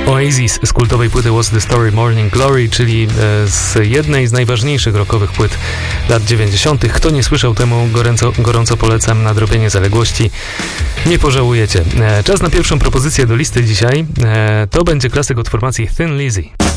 Oasis z kultowej płyty What's the Story Morning Glory, czyli z jednej z najważniejszych rockowych płyt lat 90. Kto nie słyszał, temu gorąco polecam nadrobienie zaległości. Nie pożałujecie. Czas na pierwszą propozycję do listy dzisiaj. To będzie klasyk od formacji Thin Lizzy.